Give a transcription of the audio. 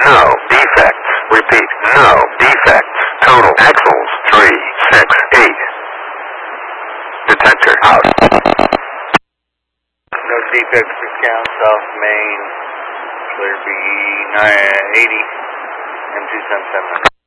No defects. Repeat, no defects. Total axles 368. Detector out. No defects for count, South Main, clear B 980, M277.